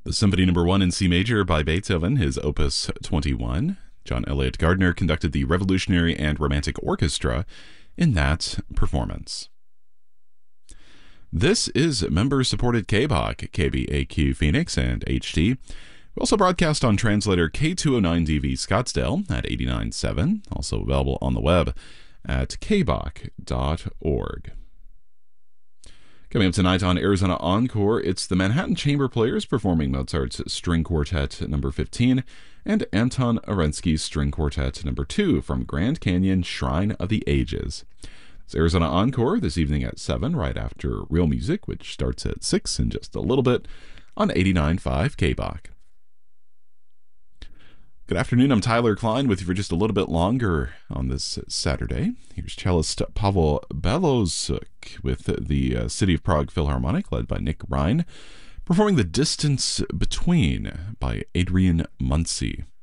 The Symphony No. 1 in C major by Beethoven, his Opus 21. John Elliott Gardner conducted the Revolutionary and Romantic Orchestra in that performance. This is member-supported KBOC, KBAQ Phoenix, and HT. We also broadcast on translator K209DV Scottsdale at 89.7, also available on the web at kbok.org. Coming up tonight on Arizona Encore, it's the Manhattan Chamber Players performing Mozart's String Quartet No. 15 and Anton Arensky's String Quartet No. 2 from Grand Canyon Shrine of the Ages. It's Arizona Encore this evening at 7, right after Real Music, which starts at 6 in just a little bit on 89.5 KBOC. Good afternoon, I'm Tyler Klein with you for just a little bit longer on this Saturday. Here's cellist Pavel Belozuk with the City of Prague Philharmonic, led by Nick Ryan, performing The Distance Between by Adrian Muncy.